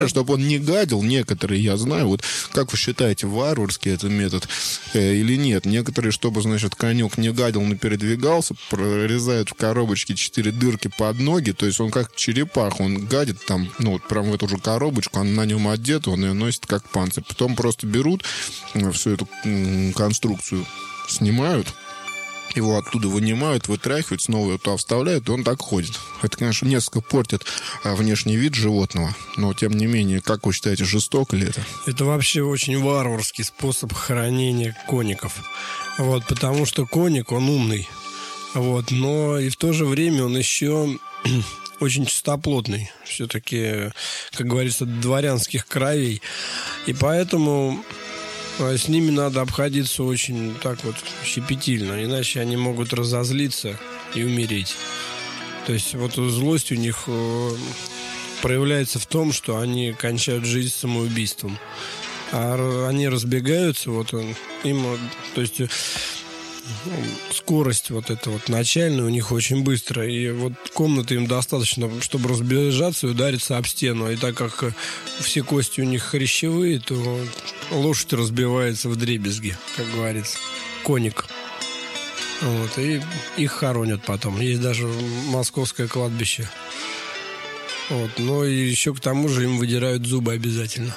чтобы он не гадил. Некоторые, я знаю, вот как вы считаете, варварский это метод или нет? Некоторые, чтобы, значит, конек не гадил, но передвигался, прорезают в коробочке 4 дырки под ноги, то есть он как черепаха, он гадит там, ну, вот прям в эту же коробочку, он на нем одет, он ее носит как панцирь. Потом просто берут всю эту конструкцию, снимают, его оттуда вынимают, вытряхивают, снова его туда вставляют, и он так ходит. Это, конечно, несколько портит внешний вид животного, но, тем не менее, как вы считаете, жестоко ли это? Это вообще очень варварский способ хранения коников. Вот, потому что коник, он умный. Вот, но и в то же время он еще очень чистоплотный. Все-таки, как говорится, дворянских кровей. И поэтому с ними надо обходиться очень так вот щепетильно, иначе они могут разозлиться и умереть. То есть вот злость у них проявляется в том, что они кончают жизнь самоубийством. А они разбегаются, вот им, то есть скорость вот эта вот начальная у них очень быстрая. И вот комнаты им достаточно, чтобы разбежаться и удариться об стену. И так как все кости у них хрящевые, то лошадь разбивается вдребезги, как говорится. Коник. Вот, и их хоронят потом. Есть даже московское кладбище. Вот, но и еще к тому же им выдирают зубы обязательно.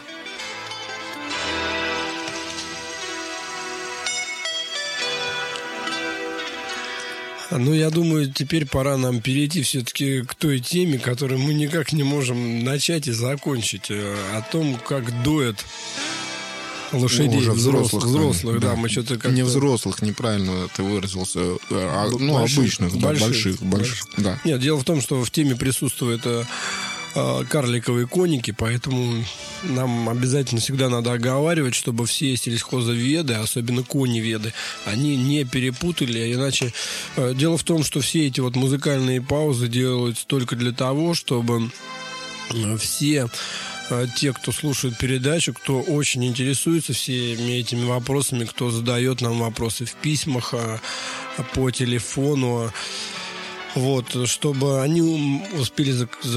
Ну, я думаю, теперь пора нам перейти все-таки к той теме, которую мы никак не можем начать и закончить. О том, как доят лошадей, уже взрослых, да. Мы что-то как-то... Не взрослых, неправильно ты выразился, обычных, больших. Да. Нет, дело в том, что в теме присутствует карликовые коники, поэтому нам обязательно всегда надо оговаривать, чтобы все сельхозоведы, особенно коневеды, они не перепутали, иначе... Дело в том, что все эти вот музыкальные паузы делаются только для того, чтобы все те, кто слушает передачу, кто очень интересуется всеми этими вопросами, кто задает нам вопросы в письмах, по телефону, вот, чтобы они успели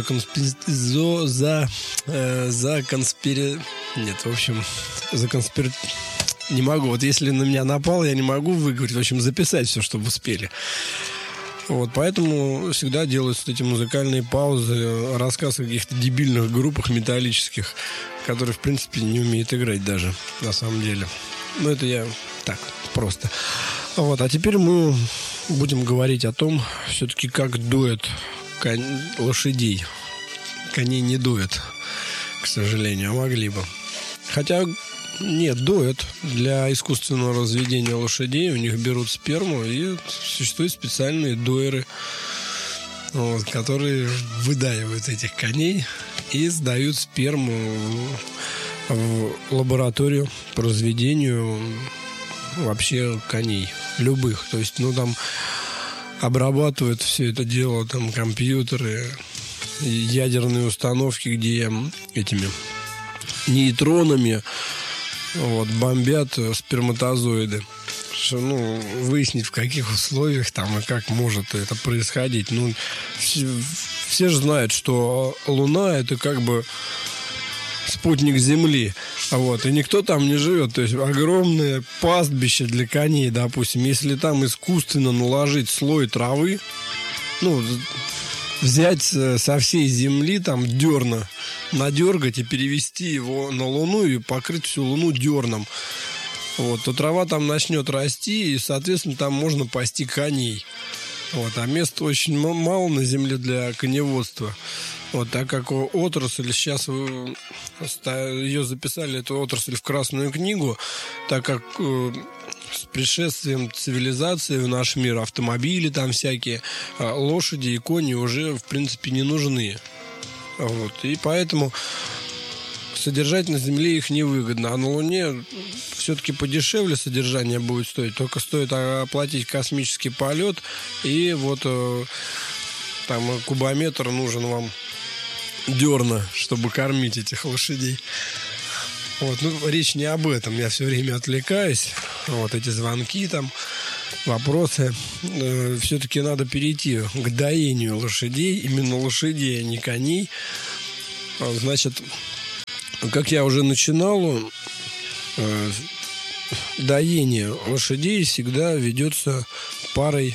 не могу, вот если на меня напал, я не могу выговорить, в общем, записать все, чтобы успели. Вот, поэтому всегда делаются вот эти музыкальные паузы, рассказ о каких-то дебильных группах металлических, которые, в принципе, не умеют играть даже, на самом деле. Но это я так, просто. Вот, а теперь мы будем говорить о том, все-таки, как доят лошадей. Коней не доят, к сожалению, а могли бы. Хотя, нет, доят. Для искусственного разведения лошадей у них берут сперму, и существуют специальные доеры, вот, которые выдаивают этих коней и сдают сперму в лабораторию по разведению вообще коней, любых. То есть, ну, там обрабатывают все это дело, там, компьютеры, ядерные установки, где этими нейтронами вот, бомбят сперматозоиды. Что, ну, выяснить, в каких условиях там и как может это происходить. Ну, все же знают, что Луна — это как бы спутник Земли. Вот, и никто там не живет. То есть огромное пастбище для коней, допустим. Если там искусственно наложить слой травы, ну, взять со всей земли там дерна, надергать и перевести его на Луну и покрыть всю Луну дерном, вот, то трава там начнет расти, и, соответственно, там можно пасти коней. Вот, а места очень мало на земле для коневодства. Вот, так как отрасль, сейчас ее записали, эту отрасль, в Красную книгу, так как с пришествием цивилизации в наш мир, автомобили там всякие, лошади и кони уже, в принципе, не нужны. Вот, и поэтому содержать на Земле их невыгодно. А на Луне все-таки подешевле содержание будет стоить. Только стоит оплатить космический полет, и вот там кубометр нужен вам дерна, чтобы кормить этих лошадей. Вот, ну, речь не об этом. Я все время отвлекаюсь. Вот эти звонки там, вопросы. Все-таки надо перейти к доению лошадей. Именно лошадей, а не коней. Значит, как я уже начинал, доение лошадей всегда ведется парой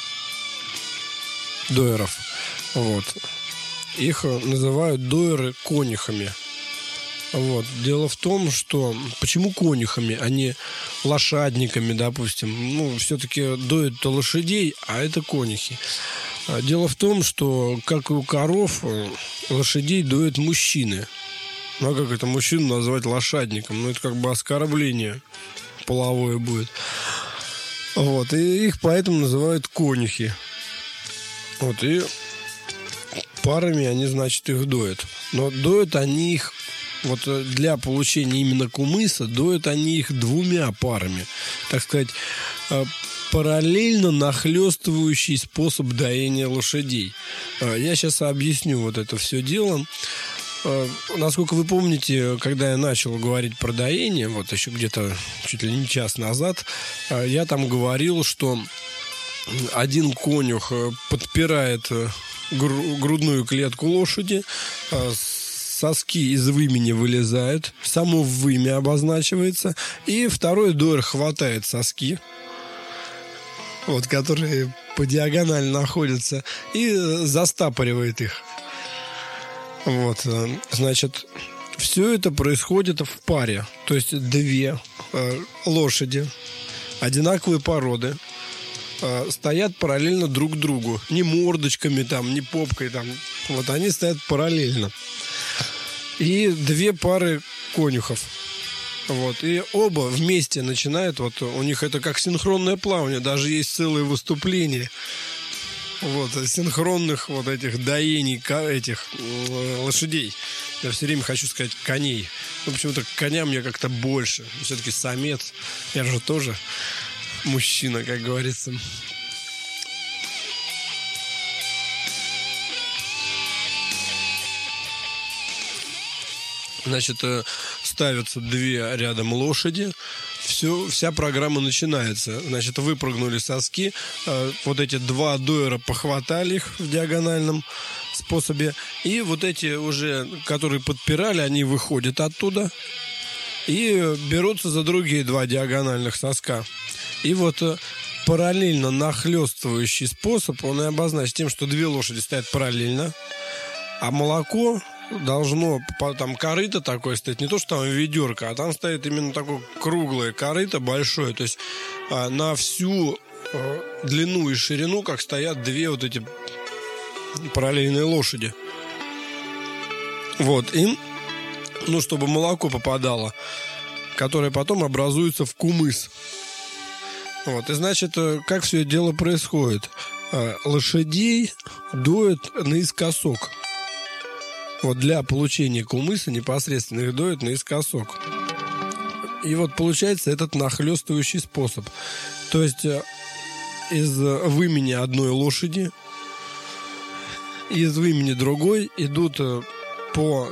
дойеров. Вот. Их называют дойеры конюхами. Вот. Дело в том, что... Почему конюхами, а не лошадниками, допустим? Ну, все-таки доют-то лошадей, а это конюхи. Дело в том, что, как и у коров, лошадей доят мужчины. Ну, а как это мужчину назвать лошадником? Ну, это как бы оскорбление половое будет. Вот. И их поэтому называют конюхи. Вот. И парами они, значит, их доят. Но доят они их... Вот для получения именно кумыса доят они их двумя парами. Так сказать, параллельно нахлестывающий способ доения лошадей. Я сейчас объясню вот это все дело. Насколько вы помните, когда я начал говорить про доение, вот еще где-то чуть ли не час назад, я там говорил, что один конюх подпирает грудную клетку лошади, соски из вымени вылезают, само вымя обозначивается, и второй дойер хватает соски, вот, которые по диагонали находятся, и застапоривает их. Вот, значит, все это происходит в паре, то есть две лошади одинаковой породы стоят параллельно друг другу, не мордочками там, не попкой там, вот они стоят параллельно. И две пары конюхов. Вот. И оба вместе начинают, вот у них это как синхронное плавание, даже есть целые выступления вот, синхронных вот этих доений этих лошадей. Я все время хочу сказать коней. Ну, почему-то к коням я как-то больше. Все-таки самец. Я же тоже мужчина, как говорится. Значит, ставятся две рядом лошади, вся программа начинается. Значит, выпрыгнули соски, вот эти два дойера похватали их в диагональном способе, и вот эти уже, которые подпирали, они выходят оттуда и берутся за другие два диагональных соска. И вот параллельно нахлестывающий способ, он и обозначен тем, что две лошади стоят параллельно, а молоко должно, там корыто такое стоит, не то, что там ведерко, а там стоит именно такое круглое корыто большое, то есть на всю длину и ширину, как стоят две вот эти параллельные лошади. Вот, и, ну, чтобы молоко попадало, которое потом образуется в кумыс. Вот, и, значит, как все это дело происходит? Лошадей доят наискосок. Вот для получения кумыса непосредственно их доят наискосок. И вот получается этот нахлестывающий способ. То есть из вымени одной лошади, из вымени другой идут по...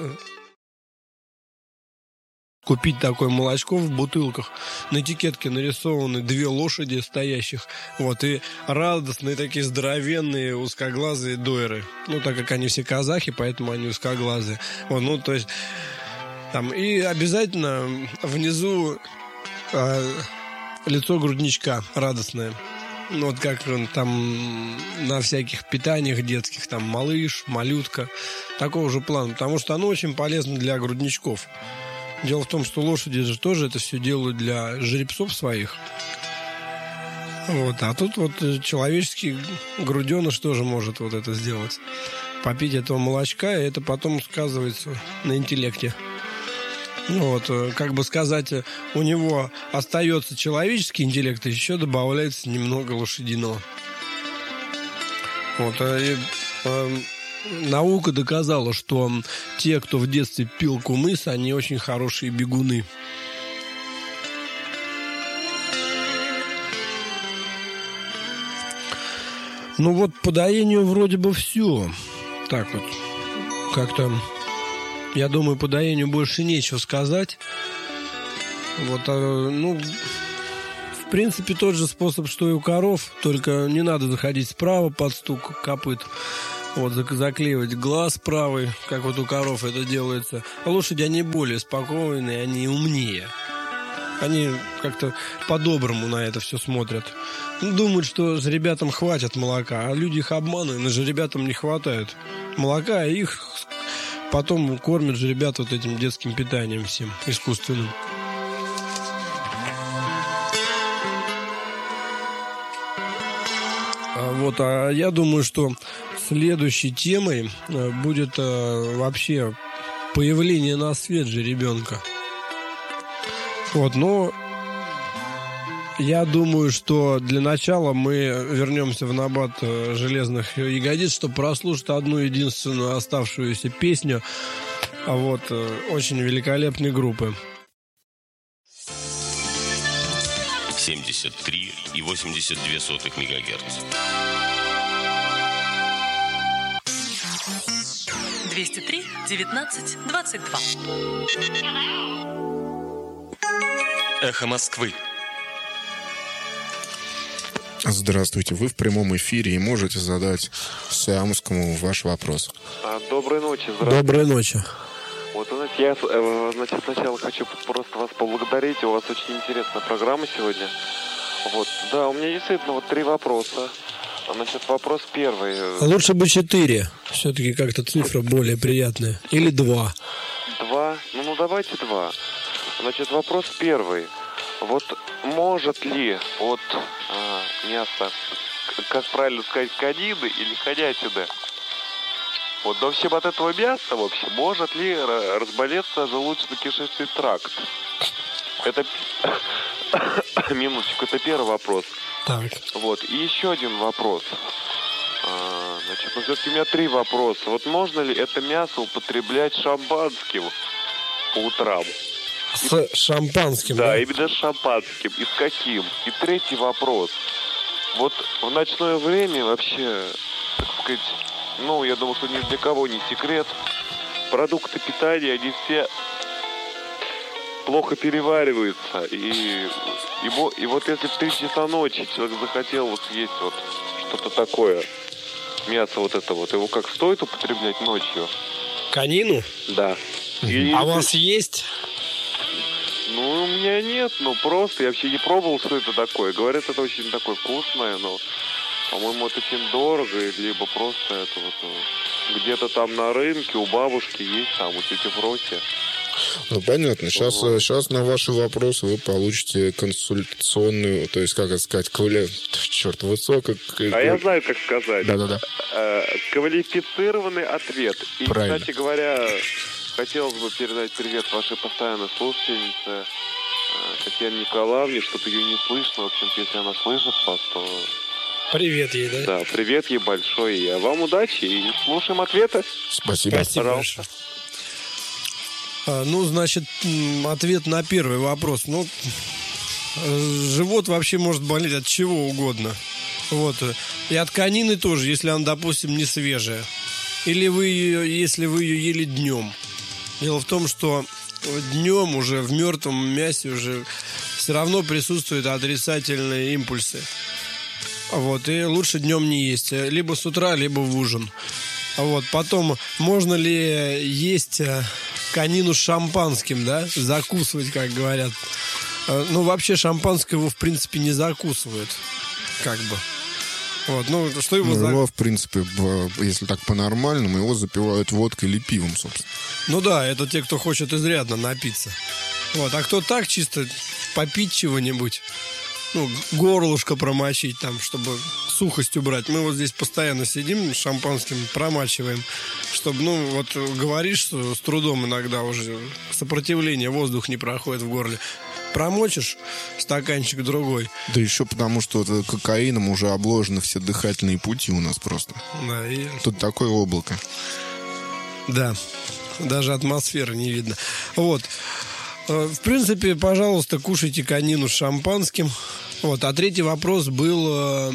Купить такое молочко в бутылках. На этикетке нарисованы две лошади стоящих. Вот, и радостные такие здоровенные узкоглазые дойеры. Ну, так как они все казахи, поэтому они узкоглазые. Вот, ну, то есть там и обязательно внизу лицо грудничка радостное. Ну, вот как там на всяких питаниях детских, там малыш, малютка. Такого же плана, потому что оно очень полезно для грудничков. Дело в том, что лошади же тоже это все делают для жеребцов своих. Вот. А тут вот человеческий груденыш тоже может вот это сделать. Попить этого молочка, и это потом сказывается на интеллекте. Вот. Как бы сказать, у него остается человеческий интеллект, и еще добавляется немного лошадиного. Вот. И наука доказала, что те, кто в детстве пил кумыс, они очень хорошие бегуны. Ну вот по доению вроде бы все. Так вот, как-то, я думаю, по доению больше нечего сказать. Вот, ну, в принципе, тот же способ, что и у коров, только не надо заходить справа под стук копыт. Вот, заклеивать глаз правый, как вот у коров это делается. А лошади, они более спокойные, они умнее. Они как-то по-доброму на это все смотрят. Думают, что жеребятам хватит молока, а люди их обманывают, но жеребятам не хватает молока, и их потом кормят жеребят вот этим детским питанием всем, искусственным. Вот, а я думаю, что следующей темой будет вообще появление на свет жеребенка. Вот, но я думаю, что для начала мы вернемся в набат железных ягодиц, чтобы прослушать одну единственную оставшуюся песню вот, очень великолепной группы. 73,82 МГц. 203 19 22. Эхо Москвы. Здравствуйте, вы в прямом эфире и можете задать Сиамскому ваш вопрос. Доброй ночи, здравствуйте. Доброй ночи. Вот, знаете, я, сначала хочу просто вас поблагодарить. У вас очень интересная программа сегодня. Вот, да, у меня действительно вот 3 вопроса. Значит, вопрос первый. Лучше бы 4. Все-таки как-то цифра более приятная. Или 2. 2? Ну, давайте 2. Значит, вопрос первый. Вот может ли от мяса, как правильно сказать, конины или конятины, вот, но всем от этого мяса, в общем, может ли разболеться желудочно-кишечный тракт? Это... Минуточку, это первый вопрос. Так. Вот, и еще один вопрос. Значит, ну, все-таки у меня 3 вопроса. Вот можно ли это мясо употреблять шампанским по утрам? С шампанским, да? Да, именно с шампанским. И с каким? И третий вопрос. Вот в ночное время вообще, так сказать, ну, я думаю, что ни для кого не секрет, продукты питания, они все плохо перевариваются. И вот если в 3 часа ночи человек захотел вот съесть вот что-то такое, мясо вот это вот, его как стоит употреблять ночью? Конину? Да. А у вас есть? Ну, у меня нет, ну просто, я вообще не пробовал, что это такое. Говорят, это очень такое вкусное, но, по-моему, это очень дорого, либо просто это вот где-то там на рынке у бабушки есть, там у тети Фроси. Ну, понятно. Сейчас на ваши вопросы вы получите консультационную, то есть, как это сказать, высокую... А я знаю, как сказать. Да-да-да. Квалифицированный ответ. И, правильно. Кстати говоря, хотелось бы передать привет вашей постоянной слушательнице Татьяне Николаевне, что-то ее не слышно. В общем, если она слышит вас, то... Привет ей, да? Да, привет ей большой. А вам удачи и слушаем ответы. Спасибо. Большое. Ну, значит, ответ на первый вопрос. Ну, живот вообще может болеть от чего угодно. Вот. И от конины тоже, если она, допустим, не свежая. Или если вы ее ели днем. Дело в том, что днем уже в мертвом мясе уже все равно присутствуют отрицательные импульсы. Вот. И лучше днем не есть. Либо с утра, либо в ужин. Вот. Потом, можно ли есть конину с шампанским, да? Закусывать, как говорят. Ну, вообще шампанское его, в принципе, не закусывают. Как бы. Вот, ну, что его... Его, в принципе, если так по-нормальному, его запивают водкой или пивом, собственно. Ну да, это те, кто хочет изрядно напиться. Вот, а кто так чисто попить чего-нибудь, ну, горлышко промочить там, чтобы сухость убрать. Мы вот здесь постоянно сидим, шампанским промачиваем, чтобы, ну, вот говоришь, что с трудом иногда уже сопротивление, воздух не проходит в горле. Промочишь стаканчик другой. Да еще потому, что кокаином уже обложены все дыхательные пути у нас просто. Да, и... Тут такое облако. Да, даже атмосферы не видно. Вот. В принципе, пожалуйста, кушайте конину с шампанским. Вот. А третий вопрос был...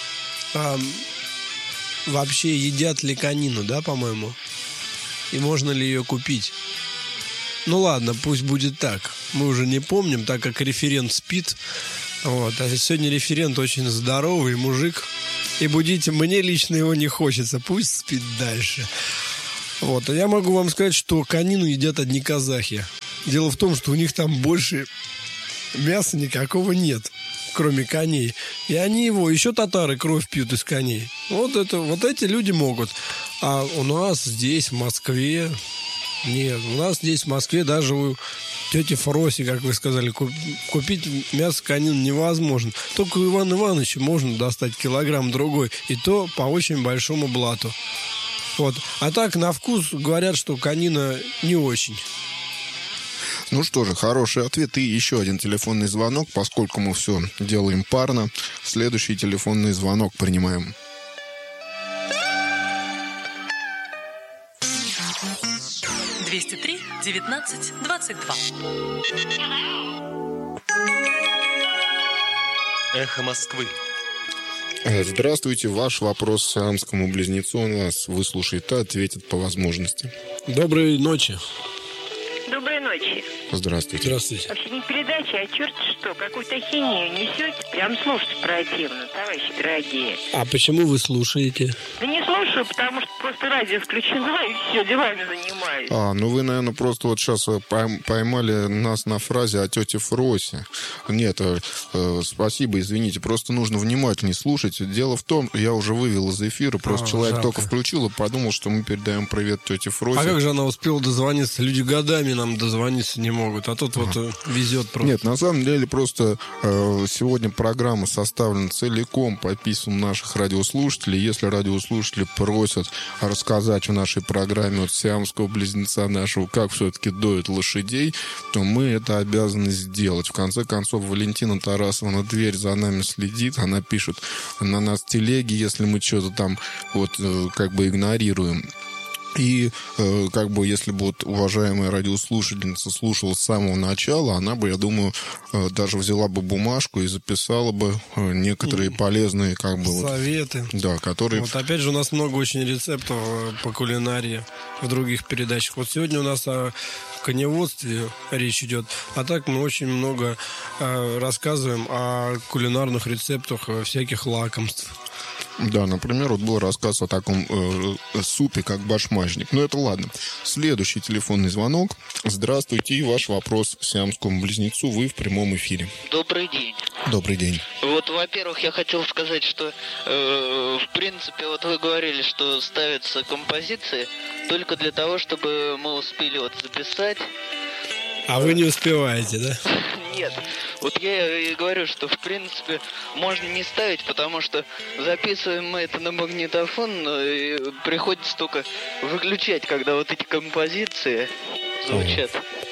вообще едят ли конину, да, по-моему? И можно ли ее купить? Ну ладно, пусть будет так. Мы уже не помним, так как референт спит. Вот. А сегодня референт очень здоровый мужик. И будить мне лично его не хочется. Пусть спит дальше. Вот. А я могу вам сказать, что конину едят одни казахи. Дело в том, что у них там больше мяса никакого нет, кроме коней. И они его, еще татары кровь пьют из коней. Вот эти люди могут. А у нас здесь, в Москве, нет. У нас здесь, в Москве, даже у тети Фроси, как вы сказали, купить мясо конины невозможно. Только у Ивана Ивановича можно достать килограмм другой. И то по очень большому блату. Вот. А так, на вкус говорят, что конина не очень. Ну что же, хороший ответ. И еще один телефонный звонок, поскольку мы все делаем парно. Следующий телефонный звонок принимаем. (203-19-22). Эхо Москвы. Здравствуйте. Ваш вопрос сиамскому близнецу. Он вас выслушает и ответит по возможности. Доброй ночи. Доброй ночи. Здравствуйте. Здравствуйте. Вообще не передача, а черт что, какую-то хинею несете. Прям слушать противно, товарищи дорогие. А почему вы слушаете? Да не слушаю, потому что просто радио включено и все, делами занимаюсь. Ну вы, наверное, просто вот сейчас поймали нас на фразе о тете Фросе. Нет, спасибо, извините, просто нужно внимательнее слушать. Дело в том, я уже вывел из эфира, просто человек жалко. только включил и подумал, что мы передаем привет тете Фросе. А как же она успела дозвониться? Люди годами нам дозвониться не могут, а тут вот везет просто. Нет, на самом деле просто сегодня программа составлена целиком по письмам наших радиослушателей. Если радиослушатели просят рассказать в нашей программе от сиамского близнеца нашего, как все-таки доят лошадей, то мы это обязаны сделать. В конце концов, Валентина Тарасова на дверь за нами следит, она пишет на нас телеги, если мы что-то там вот как бы игнорируем. И как бы, если бы вот уважаемая радиослушательница слушала с самого начала, она бы, я думаю, даже взяла бы бумажку и записала бы некоторые полезные как бы советы. Вот, да, которые... Вот опять же у нас много очень рецептов по кулинарии в других передачах. Вот сегодня у нас о коневодстве речь идет, а так мы очень много рассказываем о кулинарных рецептах всяких лакомств. Да, например, вот был рассказ о таком супе, как башмачник. Но это ладно. Следующий телефонный звонок. Здравствуйте, и ваш вопрос сиамскому близнецу. Вы в прямом эфире. Добрый день. Добрый день. Вот, во-первых, я хотел сказать, что, в принципе, вот вы говорили, что ставятся композиции только для того, чтобы мы успели вот записать. А вы не успеваете, да? Нет. Вот я и говорю, что, в принципе, можно не ставить, потому что записываем мы это на магнитофон, и приходится только выключать, когда вот эти композиции звучат.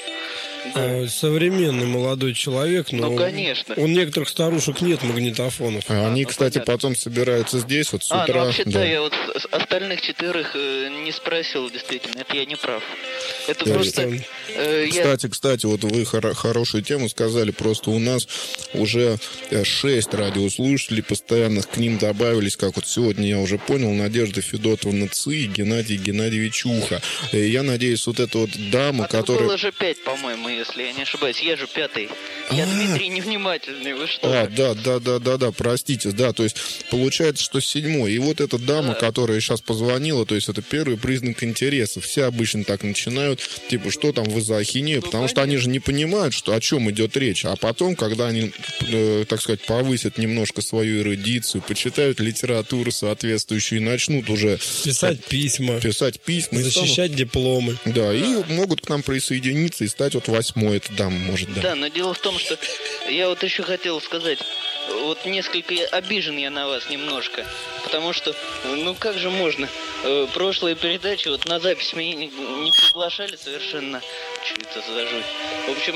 Да. Современный молодой человек, но ну, конечно. У некоторых старушек нет магнитофонов. Они, ну, кстати, понятно. потом собираются здесь вот с утра. Ну вообще-то да. я вот остальных 4 не спросил, действительно, это я не прав. Это Да, просто... Кстати, вот вы хорошую тему сказали, просто у нас уже 6 радиослушателей постоянных, к ним добавились, как вот сегодня я уже понял, Надежда Федотовна Ци и Геннадий Геннадьевич Уха. Я надеюсь, вот эта вот дама, которая... было же 5, по-моему, если я не ошибаюсь. Я же 5-й. Я Дмитрий невнимательный, вы что? Да, простите, да, то есть получается, что 7-й. И вот эта дама, которая сейчас позвонила, то есть это первый признак интереса. Все обычно так начинают, типа, что там вы за ахинею, потому что они же не понимают, что, о чем идет речь. А потом, когда они, так сказать, повысят немножко свою эрудицию, почитают литературу соответствующую и начнут уже... Писать письма. Защищать дипломы. Да, и могут к нам присоединиться и стать вот 8-й эта дама, может, да. Да, но дело в том, что я вот еще хотел сказать, вот несколько обижен я на вас немножко, потому что, ну как же можно, прошлые передачи вот на запись меня не приглашали совершенно, что это за жуть. В общем,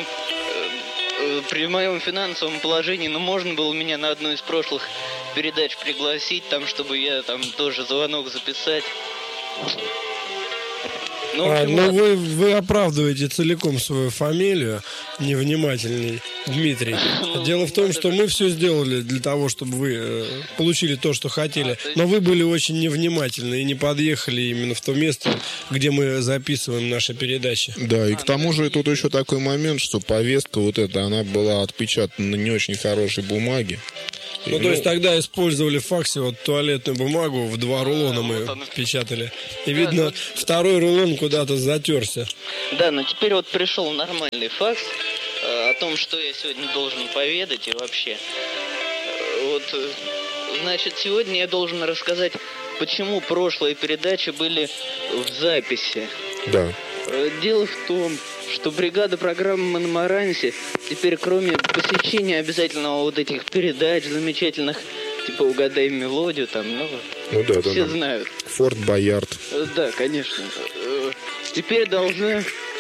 при моем финансовом положении, ну можно было меня на одну из прошлых передач пригласить, там, чтобы я там тоже звонок записать. Вы оправдываете целиком свою фамилию, невнимательный Дмитрий. Дело в том, что мы все сделали для того, чтобы вы получили то, что хотели. Но вы были очень невнимательны и не подъехали именно в то место, где мы записываем наши передачи. Да, и к тому же тут еще такой момент, что повестка вот эта, она была отпечатана на не очень хорошей бумаге. Ну, то есть тогда использовали в факсе вот туалетную бумагу, в 2 рулона мы печатали. И видно, второй рулон куда-то затерся. Да, но теперь вот пришел нормальный факс о том, что я сегодня должен поведать и вообще. Вот, значит, сегодня я должен рассказать, почему прошлые передачи были в записи. Да. Дело в том, что бригада программы «Мономаранси» теперь, кроме посещения обязательного вот этих передач замечательных, типа «Угадай мелодию», там, все знают. Форт Боярд. Да, конечно. Теперь должны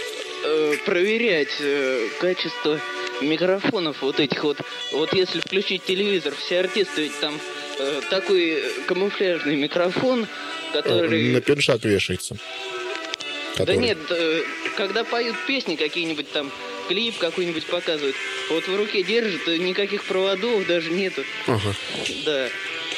проверять качество микрофонов вот этих вот. Вот если включить телевизор, все артисты, ведь там такой камуфляжный микрофон, который... На пеншак вешается. Да нет, когда поют песни какие-нибудь там, клип какой-нибудь показывают, вот в руке держит, никаких проводов даже нету. Ага. Да.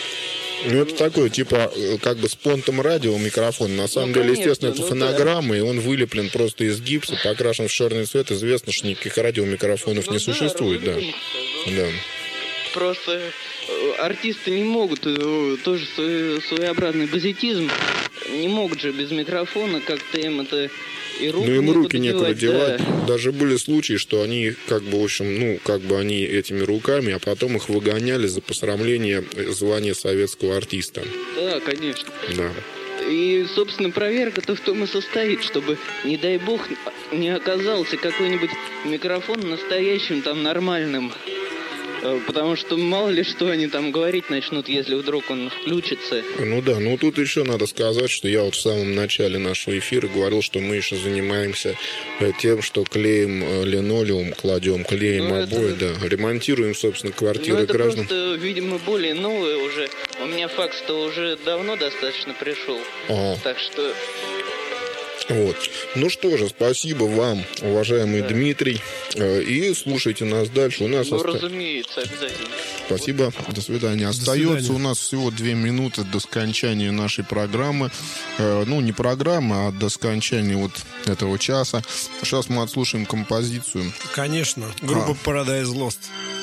Ну, это такой, типа, как бы с понтом радио микрофон. На самом деле, конечно, естественно, это фонограмма, и он вылеплен просто из гипса, покрашен в черный цвет. Известно, что никаких радиомикрофонов не существует, да. Да. Просто артисты не могут, тоже своеобразный базитизм, не могут же без микрофона, как-то им это и руки. Ну, им руки некуда девать. девать. Да. Даже были случаи, что они, как бы, в общем, они этими руками, а потом их выгоняли за посрамление звания советского артиста. Да, конечно. Да. И, собственно, проверка-то в том и состоит, чтобы, не дай бог, не оказался какой-нибудь микрофон настоящим, там, нормальным. Потому что мало ли что они там говорить начнут, если вдруг он включится. Ну да, ну тут еще надо сказать, что я вот в самом начале нашего эфира говорил, что мы еще занимаемся тем, что клеим линолеум, кладем, клеим обои, да, ремонтируем, собственно, квартиры это граждан. Просто, видимо, более новое уже. У меня факс-то уже давно достаточно пришел. Ага. Так что... Вот. Ну что же, спасибо вам, уважаемый Дмитрий. И слушайте нас дальше. У нас разумеется, обязательно. Спасибо. До свидания. Остается у нас всего 2 минуты до скончания нашей программы. Ну, не программы, а до скончания вот этого часа. Сейчас мы отслушаем композицию. Конечно. Группа Paradise Lost.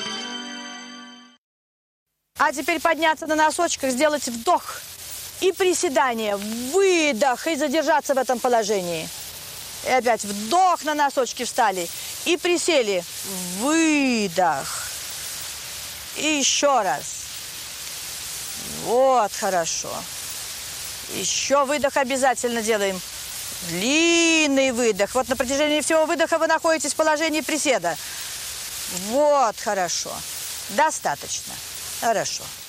А теперь подняться на носочках, сделать вдох. И приседание, выдох, и задержаться в этом положении. И опять вдох, на носочки встали. И присели, выдох. И еще раз. Вот, хорошо. Еще выдох обязательно делаем. Длинный выдох. Вот на протяжении всего выдоха вы находитесь в положении приседа. Вот, хорошо. Достаточно. Хорошо.